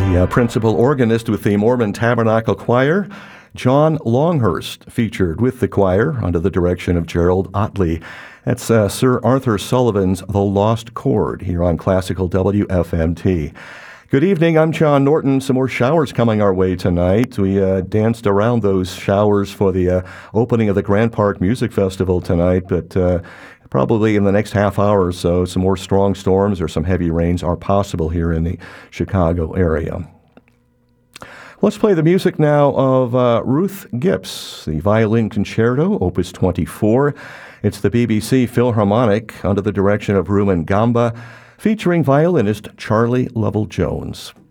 The principal organist with the Mormon Tabernacle Choir, John Longhurst, featured with the choir under the direction of Gerald Otley. That's Sir Arthur Sullivan's The Lost Chord here on Classical WFMT. Good evening, I'm John Norton. Some more showers coming our way tonight. We danced around those showers for the opening of the Grand Park Music Festival tonight, but probably in the next half hour or so, some more strong storms or some heavy rains are possible here in the Chicago area. Let's play the music now of Ruth Gipps, the Violin Concerto, Opus 24. It's the BBC Philharmonic under the direction of Rumen Gamba, featuring violinist Charlie Lovell-Jones.